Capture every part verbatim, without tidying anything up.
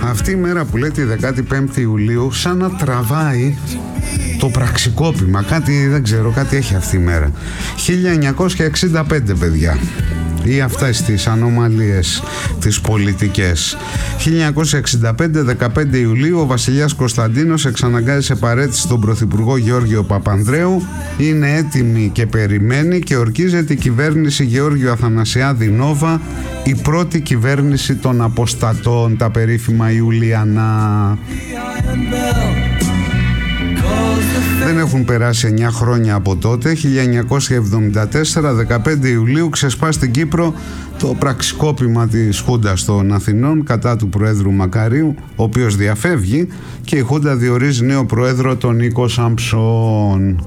Αυτή η μέρα που λέει τη δεκάτη πέμπτη Ιουλίου σαν να τραβάει το πραξικόπημα. Κάτι δεν ξέρω, κάτι έχει αυτή η μέρα. χίλια εννιακόσια εξήντα πέντε, παιδιά. Ή αυτές τις ανομαλίες τις πολιτικές. χίλια εννιακόσια εξήντα πέντε, δεκαπέντε Ιουλίου, ο βασιλιάς Κωνσταντίνος εξαναγκάζει σε παραίτηση τον πρωθυπουργό Γεώργιο Παπανδρέου. Είναι έτοιμη και περιμένει και ορκίζεται η κυβέρνηση Γεώργιο Αθανασιάδη Νόβα, η πρώτη κυβέρνηση των αποστατών, τα περίφημα Ιουλιανά. Δεν έχουν περάσει εννιά χρόνια από τότε. χίλια εννιακόσια εβδομήντα τέσσερα, δεκαπέντε Ιουλίου, ξεσπά στην Κύπρο το πραξικόπημα της Χούντας των Αθηνών κατά του Προέδρου Μακαρίου, ο οποίος διαφεύγει και η Χούντα διορίζει νέο Πρόεδρο τον Νίκο Σαμψόν.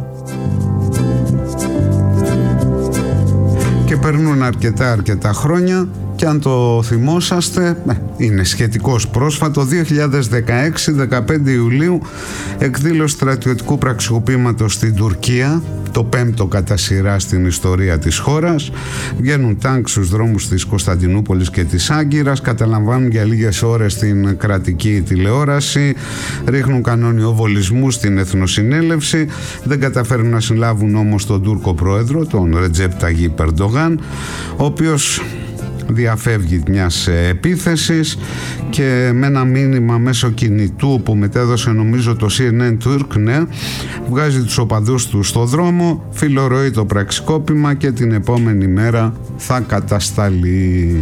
Και περνούν αρκετά αρκετά χρόνια και αν το θυμόσαστε, είναι σχετικώς πρόσφατο. Δύο χιλιάδες δεκαέξι, δεκαπέντε Ιουλίου, εκδήλωση στρατιωτικού πραξικοπήματος στην Τουρκία, το πέμπτο κατά σειρά στην ιστορία της χώρας. Βγαίνουν τάγκ στους δρόμους της Κωνσταντινούπολης και της Άγκυρας, καταλαμβάνουν για λίγες ώρες την κρατική τηλεόραση, ρίχνουν κανόνιο βολισμού στην Εθνοσυνέλευση, δεν καταφέρουν να συλλάβουν όμως τον Τούρκο πρόεδρο, τον Ρετζέπ Ταγίπ Ερντογάν, ο οποίος διαφεύγει μιας επίθεσης και με ένα μήνυμα μέσω κινητού που μετέδωσε νομίζω το σι εν εν Turk, βγάζει τους οπαδούς του στο δρόμο, φιλορροεί το πραξικόπημα και την επόμενη μέρα θα κατασταλεί.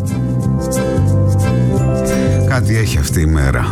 Κάτι έχει αυτή η μέρα.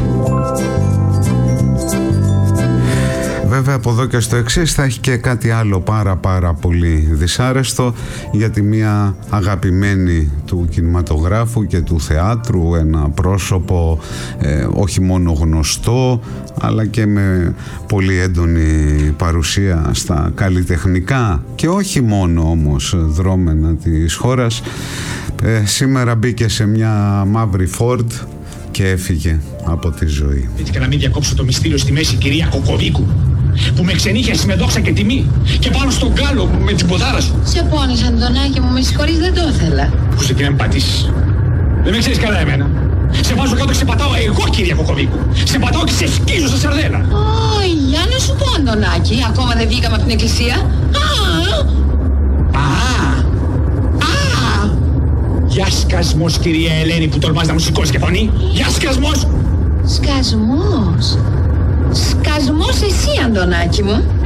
Βέβαια από εδώ και στο εξής θα έχει και κάτι άλλο πάρα πάρα πολύ δυσάρεστο, γιατί μια αγαπημένη του κινηματογράφου και του θεάτρου, ένα πρόσωπο ε, όχι μόνο γνωστό αλλά και με πολύ έντονη παρουσία στα καλλιτεχνικά και όχι μόνο όμως δρόμενα της χώρας, ε, σήμερα μπήκε σε μια μαύρη Ford και έφυγε από τη ζωή. Έτσι και να μην διακόψω το μυστήριο στη μέση, κυρία Κοκοβίκου, που με ξενύχιασε με δόξα και τιμή και πάνω στον κάλο με την ποδάρα σου. Σε πόνισε, Αντωνάκη μου, με συγχωρείς, δεν το ήθελα. Που σε τι να με πατήσεις. Δεν με ξέρεις καλά εμένα. Σε βάζω κάτω και σε πατάω εγώ, κυρία Κοκοβίκου. Σε πατάω και σε σκίζω σε σαρδέλα. Ω, για να σου πω, Αντωνάκη, ακόμα δεν βγήκαμε από την εκκλησία. Α! Α! Α! Για σκασμός, κυρία Ελένη, που τολμάς να μου σηκώσει και φωνή. Για σκασμός. Σκασμός. Σκασμός εσύ, Αντωνάκη μου.